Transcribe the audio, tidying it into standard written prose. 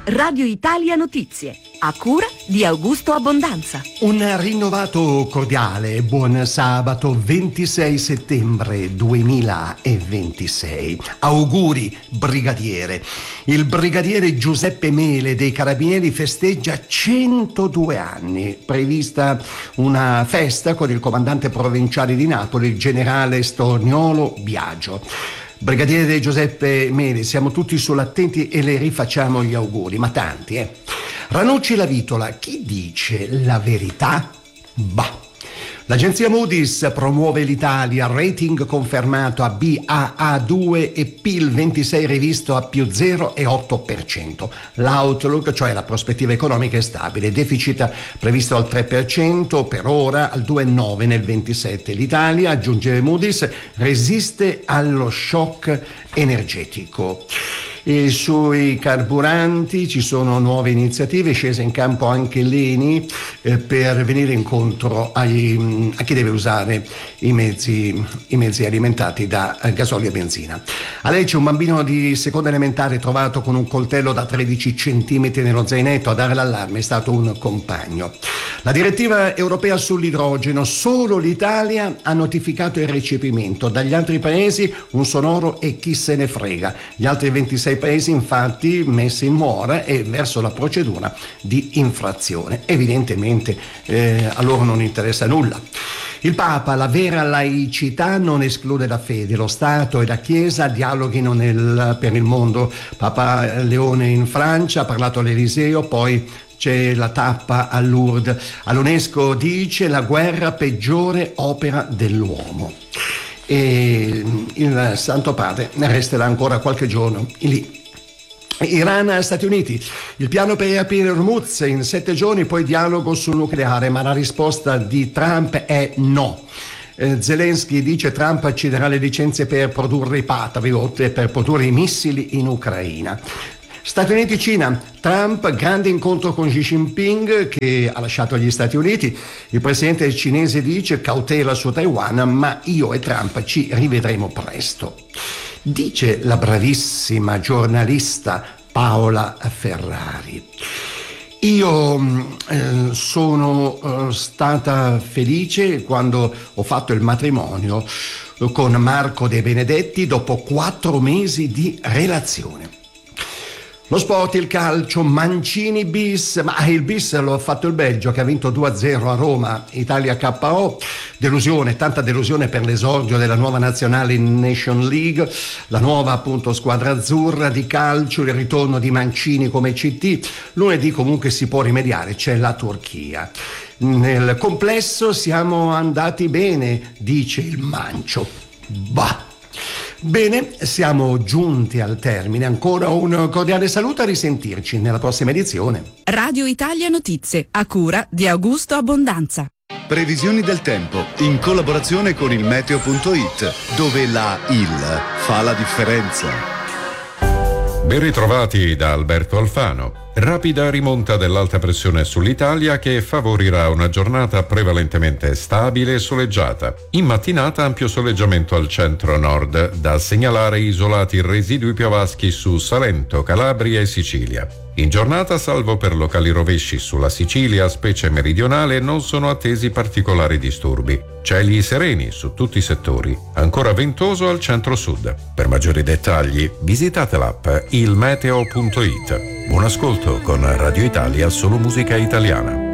Radio Italia Notizie, a cura di Augusto Abbondanza. Un rinnovato cordiale buon sabato 26 settembre 2026. Auguri brigadiere. Il brigadiere Giuseppe Mele dei Carabinieri festeggia 102 anni. Prevista una festa con il comandante provinciale di Napoli, il generale Storniolo Biagio. Brigadiere Giuseppe Mele, siamo tutti sull'attenti e le rifacciamo gli auguri, ma tanti, Ranucci La Vitola, chi dice la verità? Bah. L'agenzia Moody's promuove l'Italia, rating confermato a Baa2 e PIL 26 rivisto a più 0,8%. L'outlook, cioè la prospettiva economica, è stabile, deficit previsto al 3% per ora, al 2,9% nel 27. L'Italia, aggiunge Moody's, resiste allo shock energetico. E sui carburanti ci sono nuove iniziative, scese in campo anche l'ENI per venire incontro a chi deve usare i mezzi alimentati da gasolio e benzina. A Lecce un bambino di seconda elementare trovato con un coltello da 13 centimetri nello zainetto. A dare l'allarme è stato un compagno. La direttiva europea sull'idrogeno, solo l'Italia ha notificato il recepimento, dagli altri paesi un sonoro e chi se ne frega. Gli altri 26 paesi infatti messi in mora e verso la procedura di infrazione. Evidentemente a loro non interessa nulla. Il Papa, la vera laicità non esclude la fede, lo Stato e la Chiesa dialoghino per il mondo. Papa Leone in Francia ha parlato all'Eliseo, poi c'è la tappa a Lourdes. All'UNESCO dice la guerra peggiore opera dell'uomo. E il Santo Padre resterà ancora qualche giorno lì. Iran e Stati Uniti, il piano per riaprire Hormuz in 7 giorni, poi dialogo sul nucleare, ma la risposta di Trump è no. Zelensky dice Trump ci darà le licenze per produrre i Patriot e per produrre i missili in Ucraina. Stati Uniti-Cina, Trump, grande incontro con Xi Jinping che ha lasciato gli Stati Uniti. Il presidente cinese dice cautela su Taiwan, ma io e Trump ci rivedremo presto. Dice la bravissima giornalista Paola Ferrari. Io sono stata felice quando ho fatto il matrimonio con Marco De Benedetti dopo 4 mesi di relazione. Lo sport, il calcio, Mancini bis, ma il bis lo ha fatto il Belgio che ha vinto 2-0 a Roma, Italia KO. Delusione, tanta delusione per l'esordio della nuova nazionale in Nation League, la nuova appunto squadra azzurra di calcio, il ritorno di Mancini come CT. Lunedì comunque si può rimediare, c'è la Turchia. Nel complesso siamo andati bene, dice il Mancio. Bah! Bene, siamo giunti al termine. Ancora un cordiale saluto, a risentirci nella prossima edizione. Radio Italia Notizie, a cura di Augusto Abbondanza. Previsioni del tempo in collaborazione con il meteo.it, dove la IL fa la differenza. Ben ritrovati da Alberto Alfano. Rapida rimonta dell'alta pressione sull'Italia che favorirà una giornata prevalentemente stabile e soleggiata. In mattinata ampio soleggiamento al centro-nord, da segnalare isolati residui piovaschi su Salento, Calabria e Sicilia. In giornata, salvo per locali rovesci sulla Sicilia, specie meridionale, non sono attesi particolari disturbi. Cieli sereni su tutti i settori, ancora ventoso al centro-sud. Per maggiori dettagli visitate l'app ilmeteo.it. Buon ascolto con Radio Italia, solo musica italiana.